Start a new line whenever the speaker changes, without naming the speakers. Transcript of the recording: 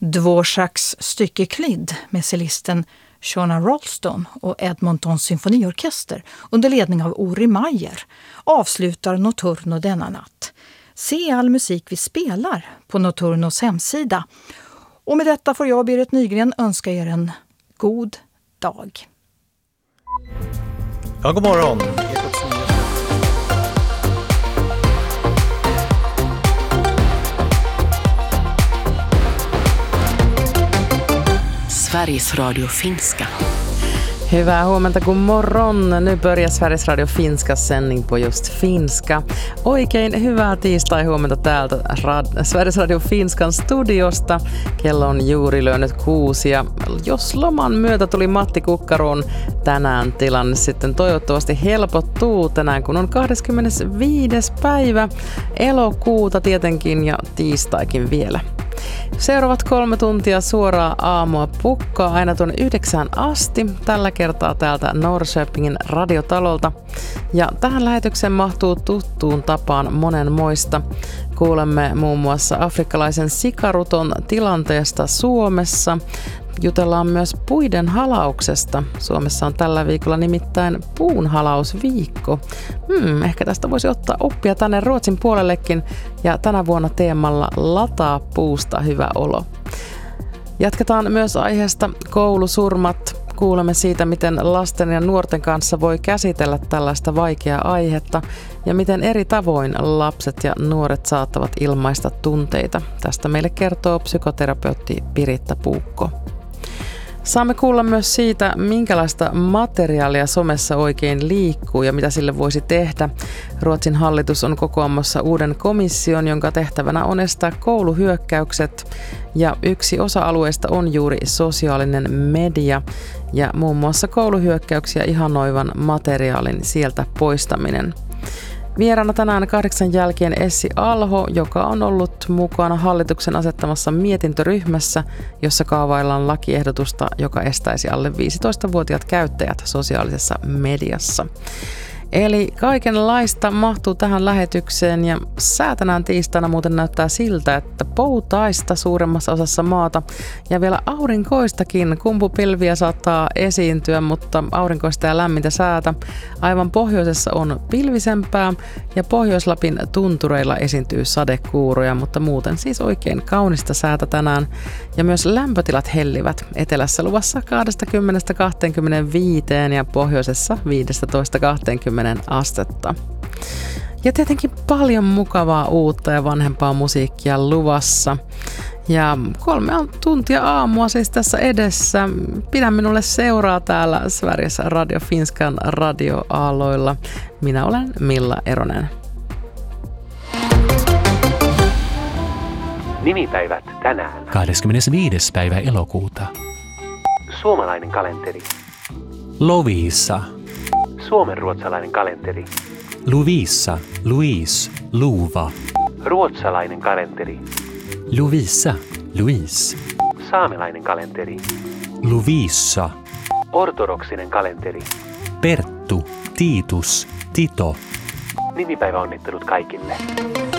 Dvoraks stycke Klid med cellisten Shona Rolston och Edmontons symfoniorkester under ledning av Ori Mayer avslutar Notturno denna natt. Se all musik vi spelar på Notturnos hemsida. Och med detta får jag, Berit Nygren, önska er en god dag.
Ja, god morgon.
Sveriges Radio Finska.
Hyvää huomenta, god morgon. Nu börjar Sveriges Radio Finskas sändning på just finska. Oikein hyvää tiistai-huomenta täältä Sveriges Radio Finskan studiosta. Kello on juuri lyönyt 6 ja jos loman myötä tuli Matti Kukkaroon tänään tilanne sitten toivottavasti helpottuu tänään, kun on 25. päivä elokuuta tietenkin ja tiistaikin vielä. Seuraavat 3 tuntia suoraa aamua pukkaa aina tuonne 9 asti, tällä kertaa täältä Norrköpingin radiotalolta. Ja tähän lähetykseen mahtuu tuttuun tapaan monenmoista. Kuulemme muun muassa afrikkalaisen sikaruton tilanteesta Suomessa. Jutellaan myös puiden halauksesta. Suomessa on tällä viikolla nimittäin puunhalausviikko. Ehkä tästä voisi ottaa oppia tänne Ruotsin puolellekin. Ja tänä vuonna teemalla lataa puusta hyvä olo. Jatketaan myös aiheesta koulusurmat. Kuulemme siitä, miten lasten ja nuorten kanssa voi käsitellä tällaista vaikeaa aihetta ja miten eri tavoin lapset ja nuoret saattavat ilmaista tunteita. Tästä meille kertoo psykoterapeutti Piritta Puukko. Saamme kuulla myös siitä, minkälaista materiaalia somessa oikein liikkuu ja mitä sille voisi tehdä. Ruotsin hallitus on kokoamassa uuden komission, jonka tehtävänä on estää kouluhyökkäykset. Ja yksi osa-alueesta on juuri sosiaalinen media ja muun muassa kouluhyökkäyksiä ihanoivan materiaalin sieltä poistaminen. Vieraana tänään 8 jälkeen Essi Alho, joka on ollut mukana hallituksen asettamassa mietintöryhmässä, jossa kaavaillaan lakiehdotusta, joka estäisi alle 15-vuotiaat käyttäjät sosiaalisessa mediassa. Eli kaikenlaista mahtuu tähän lähetykseen ja sää tänään tiistaina muuten näyttää siltä, että poutaista suuremmassa osassa maata ja vielä aurinkoistakin. Kumpupilviä saattaa esiintyä, mutta aurinkoista ja lämmintä säätä. Aivan pohjoisessa on pilvisempää ja Pohjois-Lapin tuntureilla esiintyy sadekuuroja, mutta muuten siis oikein kaunista säätä tänään. Ja myös lämpötilat hellivät. Etelässä luvassa 20-25 ja pohjoisessa 15-20 astetta. Ja tietenkin paljon mukavaa uutta ja vanhempaa musiikkia luvassa. Ja 3 tuntia aamua siis tässä edessä. Pidä minulle seuraa täällä Sveriges Radio Finskan radioaaloilla. Minä olen Milla Eronen.
Nimipäivät tänään.
25. päivä elokuuta.
Suomalainen kalenteri.
Lovisa.
Suomenruotsalainen kalenteri.
Lovisa, Louise, Luva.
Ruotsalainen kalenteri.
Lovisa, Louise.
Saamelainen kalenteri.
Lovisa.
Ortodoksinen kalenteri.
Perttu, Tiitus, Tito.
Nimipäiväonnittelut kaikille.